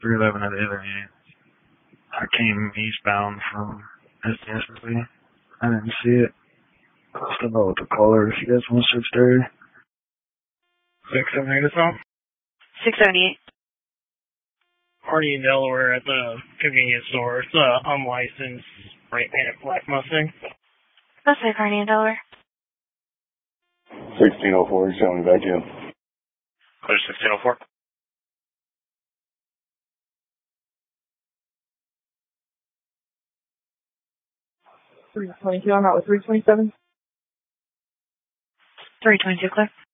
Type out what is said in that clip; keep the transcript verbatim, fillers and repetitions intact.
three eleven at the other end. I came eastbound from S D S P. I didn't see it. I still know what the caller is. You guys want six thirty? six seventy-eight is on? six seventy-eight. Party in Delaware at the convenience store. It's a unlicensed spray painted black Mustang. That's my Carney in Delaware. sixteen oh four, showing back in. Clear sixteen oh four. three twenty-two, I'm out with three twenty-seven. three twenty-two, clear.